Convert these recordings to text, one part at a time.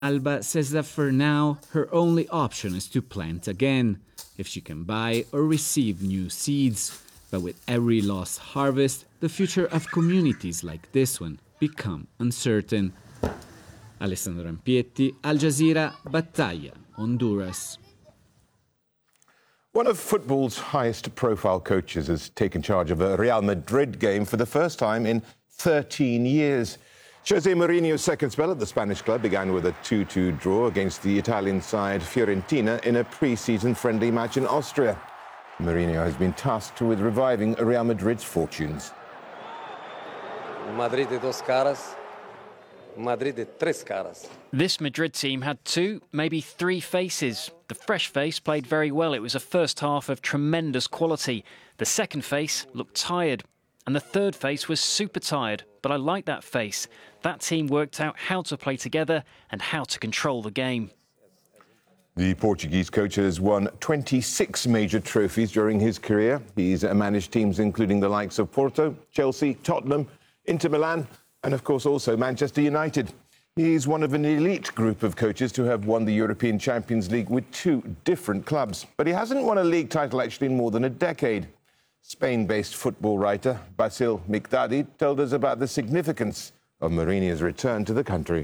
Alba says that for now, her only option is to plant again, if she can buy or receive new seeds. But with every lost harvest, the future of communities like this one become uncertain. Alessandro Rampietti, Al Jazeera, Battaglia, Honduras. One of football's highest profile coaches has taken charge of a Real Madrid game for the first time in 13 years. Jose Mourinho's second spell at the Spanish club began with a 2-2 draw against the Italian side Fiorentina in a pre-season friendly match in Austria. Mourinho has been tasked with reviving Real Madrid's fortunes. Madrid de dos caras, Madrid de tres caras. This Madrid team had two, maybe three faces. The fresh face played very well. It was a first half of tremendous quality. The second face looked tired. And the third face was super tired. But I like that face. That team worked out how to play together and how to control the game. The Portuguese coach has won 26 major trophies during his career. He's managed teams including the likes of Porto, Chelsea, Tottenham, Inter Milan, and of course also Manchester United. He's one of an elite group of coaches to have won the European Champions League with two different clubs. But he hasn't won a league title actually in more than a decade. Spain-based football writer Basil Mikdadi told us about the significance of Mourinho's return to the country.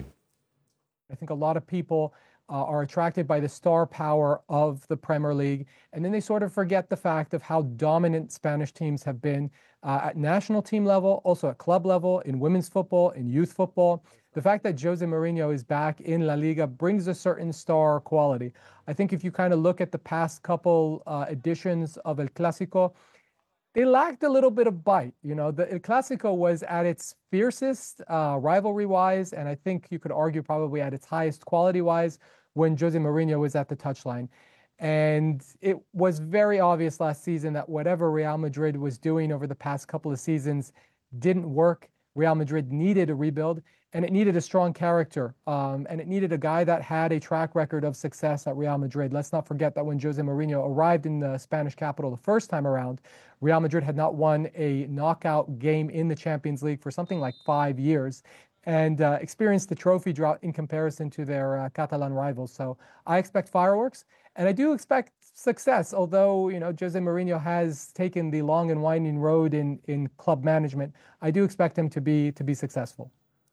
I think a lot of people are attracted by the star power of the Premier League, and then they sort of forget the fact of how dominant Spanish teams have been at national team level, also at club level, in women's football, in youth football. The fact that Jose Mourinho is back in La Liga brings a certain star quality. I think if you kind of look at the past couple editions of El Clásico, they lacked a little bit of bite. You know, the El Clásico was at its fiercest rivalry-wise, and I think you could argue probably at its highest quality-wise when Jose Mourinho was at the touchline. And it was very obvious last season that whatever Real Madrid was doing over the past couple of seasons didn't work. Real Madrid needed a rebuild, and it needed a strong character, and it needed a guy that had a track record of success at Real Madrid. Let's not forget that when Jose Mourinho arrived in the Spanish capital the first time around, Real Madrid had not won a knockout game in the Champions League for something like 5 years, and experienced the trophy drought in comparison to their Catalan rivals. So I expect fireworks, and I do expect success, although, you know, Jose Mourinho has taken the long and winding road in club management. I do expect him to be successful.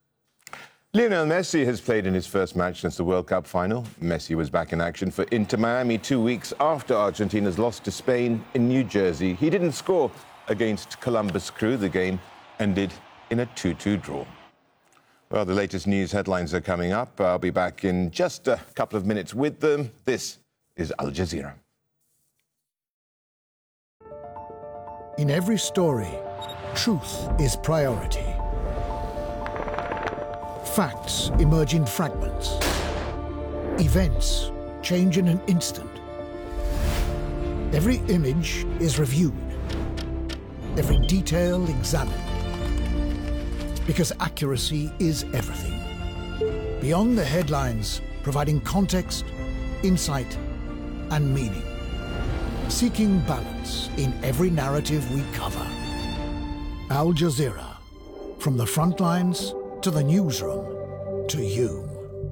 Lionel Messi has played in his first match since the World Cup final. Messi was back in action for Inter Miami 2 weeks after Argentina's loss to Spain in New Jersey. He didn't score against Columbus Crew. The game ended in a 2-2 draw. Well, the latest news headlines are coming up. I'll be back in just a couple of minutes with them. This is Al Jazeera. In every story, truth is priority. Facts emerge in fragments. Events change in an instant. Every image is reviewed. Every detail examined. Because accuracy is everything. Beyond the headlines, providing context, insight, and meaning. Seeking balance in every narrative we cover. Al Jazeera. From the front lines to the newsroom, to you.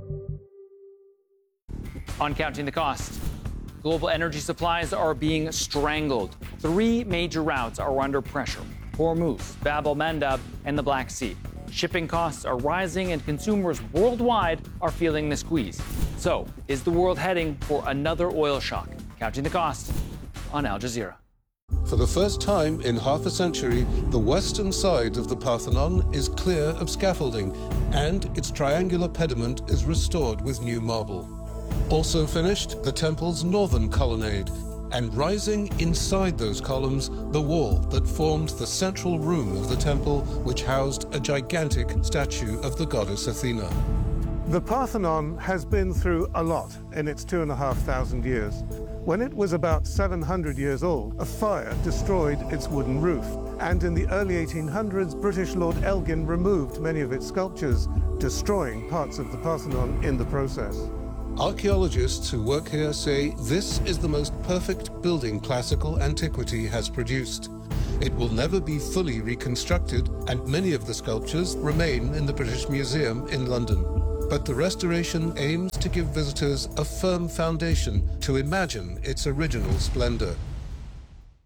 On Counting the Cost, global energy supplies are being strangled. 3 major routes are under pressure: Hormuz, Bab el-Mandab, and the Black Sea. Shipping costs are rising and consumers worldwide are feeling the squeeze. So, is the world heading for another oil shock? Counting the Cost on Al Jazeera. For the first time in half a century, the western side of the Parthenon is clear of scaffolding, and its triangular pediment is restored with new marble. Also finished, the temple's northern colonnade, and rising inside those columns, the wall that formed the central room of the temple, which housed a gigantic statue of the goddess Athena. The Parthenon has been through a lot in its 2,500 years. When it was about 700 years old, a fire destroyed its wooden roof. And in the early 1800s, British Lord Elgin removed many of its sculptures, destroying parts of the Parthenon in the process. Archaeologists who work here say this is the most perfect building classical antiquity has produced. It will never be fully reconstructed, and many of the sculptures remain in the British Museum in London. but the restoration aims to give visitors a firm foundation to imagine its original splendor.